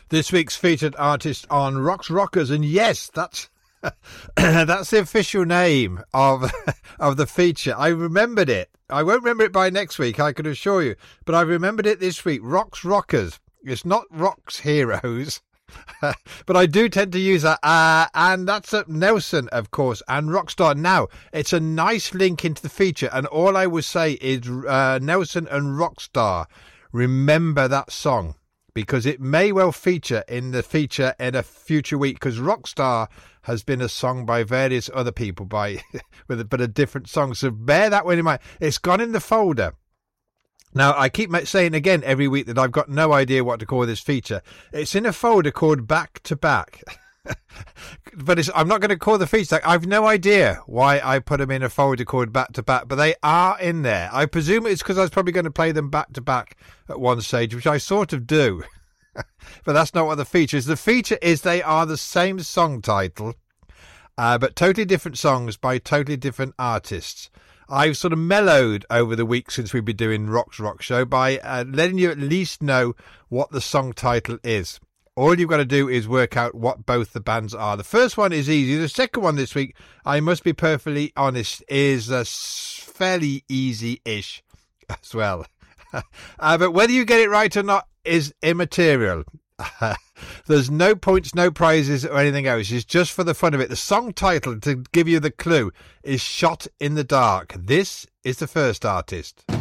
This week's featured artist on Rocks Rockers, and yes, that's that's the official name of the feature. I remembered it. I won't remember it by next week, I can assure you, but I remembered it this week. Rocks Rockers. It's not Rocks Heroes, but I do tend to use that. And that's Nelson, of course, and Rockstar. Now, it's a nice link into the feature, and all I will say is Nelson and Rockstar. Remember that song, because it may well feature in the feature in a future week, because Rockstar has been a song by various other people but a different song. So bear that one in mind. It's gone in the folder. Now, I keep saying again every week that I've got no idea what to call this feature. It's in a folder called Back to Back. But I'm not going to call the feature. I've no idea why I put them in a folder called Back to Back, but they are in there. I presume it's because I was probably going to play them back to back at one stage, which I sort of do. But that's not what the feature is. The feature is they are the same song title, but totally different songs by totally different artists. I've sort of mellowed over the week since we've been doing Rock's Rock Show by letting you at least know what the song title is. All you've got to do is work out what both the bands are. The first one is easy. The second one this week, I must be perfectly honest, is fairly easy-ish as well. But whether you get it right or not is immaterial. There's no points, no prizes or anything else. It's just for the fun of it. The song title, to give you the clue, is Shot in the Dark. This is the first artist.